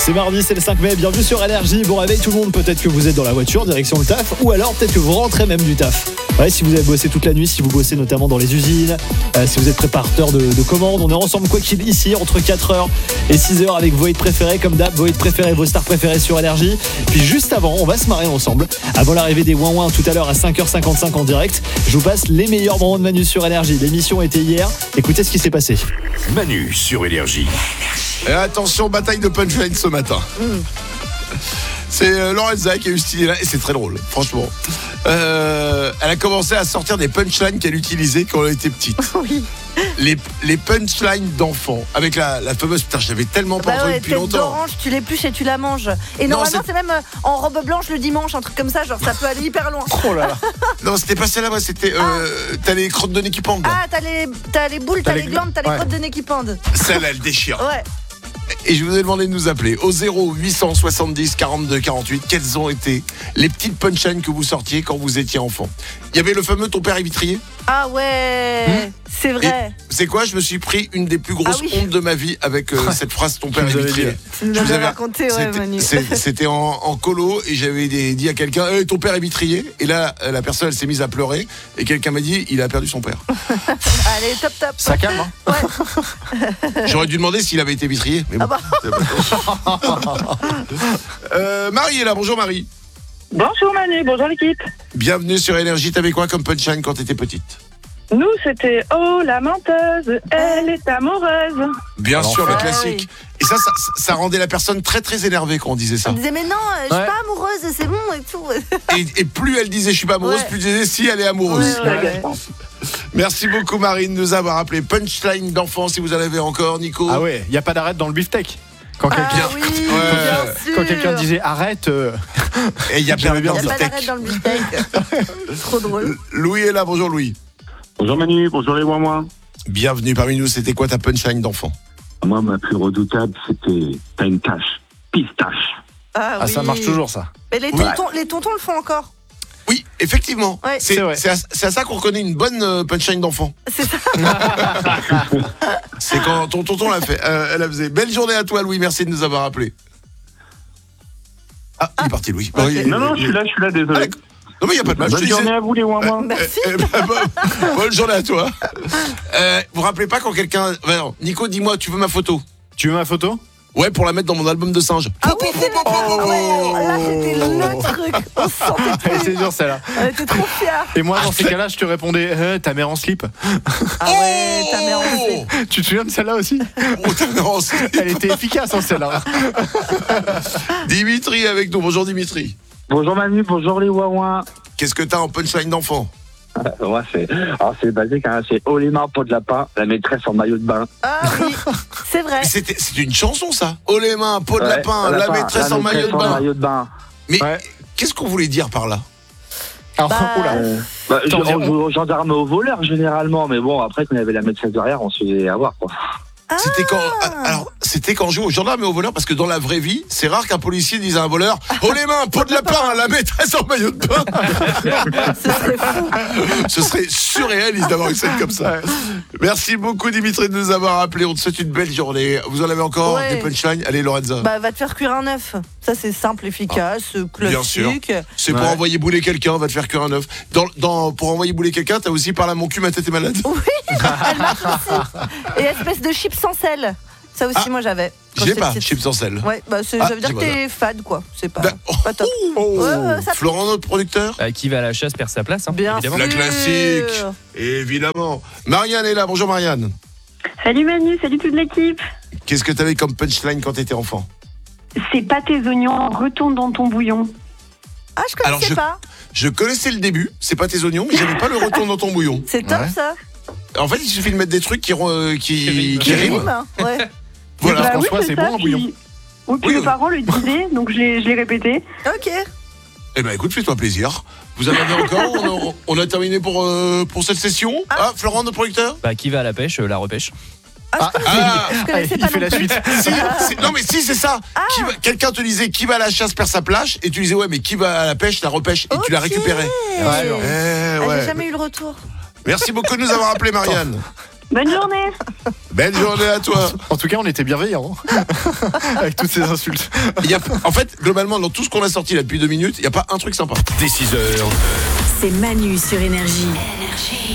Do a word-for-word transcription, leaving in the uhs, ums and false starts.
C'est mardi, c'est le cinq mai, bienvenue sur Énergie. Bon réveil tout le monde, peut-être que vous êtes dans la voiture, direction le taf, ou alors peut-être que vous rentrez même du taf. Ouais, si vous avez bossé toute la nuit, si vous bossez notamment dans les usines, euh, si vous êtes préparateur de, de commandes, on est ensemble quoi qu'il ici entre quatre heures et six heures avec vos hits préférés, comme d'hab, vos hits préférés, vos stars préférées sur Énergie. Puis juste avant, on va se marrer ensemble. Avant l'arrivée des Ouin Ouin tout à l'heure à cinq heures cinquante-cinq en direct, je vous passe les meilleurs moments de Manu sur Énergie. L'émission était hier, écoutez ce qui s'est passé. Manu sur Énergie. Et attention, bataille de punchline ce matin. Mmh. C'est euh, Lorenza qui a eu cette idée-là et c'est très drôle, franchement. Euh, elle a commencé à sortir des punchlines qu'elle utilisait quand elle était petite. Oui. Les, les punchlines d'enfants avec la, la fameuse. Putain, je l'avais tellement pas bah entendu ouais, depuis tête longtemps. d'orange, tu l'épluches et tu la manges. Et non, normalement, c'est... c'est même euh, en robe blanche le dimanche, un truc comme ça, genre ça peut aller hyper loin. Oh là là. Non, c'était pas celle-là, c'était. Euh, ah. T'as les crottes de nez qui pendent. Ah, t'as les, t'as les boules, t'as, t'as les glandes, t'as les ouais. crottes de nez qui pendent. Celle-là, elle déchire. Ouais. Et je vous ai demandé de nous appeler au zéro huit cent soixante-dix quarante-deux quarante-huit. Quelles ont été les petites punchlines que vous sortiez quand vous étiez enfant? Il y avait le fameux ton père est vitrier. Ah ouais, mmh. C'est vrai. Et c'est quoi? Je me suis pris une des plus grosses ah oui. hontes de ma vie avec euh, cette phrase ton père est vitrier. Tu nous avais raconté, ouais, c'était, Manu. C'était en, en colo et j'avais des, dit à quelqu'un hey, ton père est vitrier. Et là, la personne elle s'est mise à pleurer et quelqu'un m'a dit il a perdu son père. Allez, top top. Ça calme, hein. Ouais. J'aurais dû demander s'il avait été vitrier. Mais bon. Ah bah. euh, Marie est là, bonjour Marie. Bonjour Manu, bonjour l'équipe. Bienvenue sur Énergie. T'avais quoi comme punchline quand t'étais petite? Nous, c'était oh la menteuse, elle est amoureuse. Bien Alors, sûr, le ah, classique. oui. Et ça, ça, ça rendait la personne très très énervée quand on disait ça. Elle disait mais non, euh, je suis ouais. pas amoureuse, c'est bon et tout. Et, et plus elle disait je suis pas amoureuse, ouais. plus elle disait si elle est amoureuse. Ouais, ouais, ouais. Merci beaucoup Marine de nous avoir appelé. Punchline d'enfant si vous en avez encore, Nico. Ah ouais, il y a pas d'arrête dans le beefsteak. Quand quelqu'un, ah oui, ouais. bien sûr. quand quelqu'un disait arrête. Euh... Et il y a bien, bien il y a le pas d'arrêt dans le beefsteak. Trop drôle. Louis est là, bonjour Louis. Bonjour Manu, bonjour les Ouin Ouin. Bienvenue parmi nous, c'était quoi ta punchline d'enfant? Moi, ma plus redoutable, c'était t'as une tâche, pistache. Ah, ah oui. ça marche toujours ça. Mais les tontons, les tontons le font encore. Oui, effectivement. Ouais. C'est, c'est, vrai. c'est, à, c'est à ça qu'on reconnaît une bonne euh, punchline d'enfant. C'est ça. C'est quand ton tonton l'a fait. Euh, elle a fait. Belle journée à toi Louis, merci de nous avoir appelé. Ah, il est parti Louis. Okay. Oui, Non, non, je suis là, je suis là, désolé. Ah, non mais il n'y a pas de mal. Bonne journée à vous les Ouin Ouin. Merci. Eh, eh, bah, bah, bonne journée à toi. Euh, vous vous rappelez pas quand quelqu'un... Bah non, Nico, dis-moi, tu veux ma photo? Tu veux ma photo? Ouais, pour la mettre dans mon album de singe. Ah oui, c'est le... ah ouais, là c'était le truc. On se sentait plus. C'est dur celle-là. On était trop fiers. Et moi dans ces cas-là je te répondais euh, ta mère en slip. Ah ouais, ta mère en slip. Tu te souviens de celle-là aussi? Oh, ta mère en slip. Elle était efficace hein, celle-là. Dimitri avec nous. Bonjour Dimitri. Bonjour Manu, bonjour les Ouin Ouin. Qu'est-ce que t'as en punchline d'enfant? Moi, c'est, alors c'est basique, hein, c'est oh les mains, pot de lapin, la maîtresse en maillot de bain. Ah oui, c'est vrai. C'était, c'était une chanson ça. Oh les mains, peau de Ouais, lapin, la, lapin, maîtresse, la en, maîtresse maillot de en bain. maillot de bain. Mais Ouais. qu'est-ce qu'on voulait dire par là? Alors, Bah, oula. Euh, bah, T'en on dirais- joue aux gendarmes et aux voleurs généralement, mais bon, après, quand il y avait la maîtresse derrière, on se faisait avoir, quoi. Ah. C'était quand, alors, c'était quand on jouait aux gendarmes et aux voleurs, parce que dans la vraie vie, c'est rare qu'un policier dise à un voleur oh les mains, peau de lapin, la maîtresse en maillot de bain. Ce serait fou. Ce serait surréaliste d'avoir une scène comme ça. Merci beaucoup Dimitri de nous avoir appelé. On te souhaite une belle journée. Vous en avez encore Ouais. des punchlines? Allez Lorenza. Bah, va te faire cuire un œuf. Ça, c'est simple, efficace, classique. Bien sûr. C'est pour Ouais. envoyer bouler quelqu'un, va te faire cuire un œuf. Dans, dans, pour envoyer bouler quelqu'un, t'as aussi par là mon cul, ma tête est malade. Oui, elle marche aussi. Et espèce de chips sans sel. Ça aussi, Ah, moi, j'avais. quand J'ai j'étais pas, petite. chips sans sel. Ouais, bah, c'est, Ah, ça veut dire j'ai que pas t'es fade, quoi. C'est pas, Bah, pas top. Oh. Ouais, ouais, ça Florent, notre producteur. Euh, qui va à la chasse perd sa place, hein, Bien évidemment. La sûr. classique. Évidemment. Marianne est là. Bonjour Marianne. Salut Manu, salut toute l'équipe. Qu'est-ce que t'avais comme punchline quand t'étais enfant? C'est pas tes oignons, retourne dans ton bouillon. Ah, je connaissais Alors, je- pas. Je connaissais le début, c'est pas tes oignons, mais j'avais pas le retour dans ton bouillon. C'est top, Ouais. ça. En fait, il suffit de mettre des trucs qui, euh, qui, Qui riment. qui riment. Rime, hein. Ouais. Voilà. Parce qu'en Bah oui, soi, c'est ça, bon, un bouillon. puis- Oui, puis Oui, mes oui. parents le disaient, donc je l'ai, je l'ai répété. Ok. Eh ben écoute, fais-toi plaisir. Vous en avez encore? on, a, on a terminé pour, euh, pour cette session. Ah, Florent, notre producteur? Bah, qui va à la pêche, euh, la repêche. Ah, je connaissais, Ah, je connaissais il pas fait non la plus. suite. si, c'est- non mais si c'est ça. Qui va- quelqu'un te disait qui va à la chasse perd sa plage et tu disais ouais mais qui va à la pêche la repêche et tu la Ok. récupérais. Ouais, Eh, Ah, ouais. j'ai jamais eu le retour. Merci beaucoup de nous avoir appelé Marianne. Bonne journée. Belle journée à toi. En tout cas, on était bienveillants hein, avec toutes ces insultes. Il y a, en fait, globalement, dans tout ce qu'on a sorti là depuis deux minutes, il n'y a pas un truc sympa. Dès six heures. C'est Manu sur Énergie.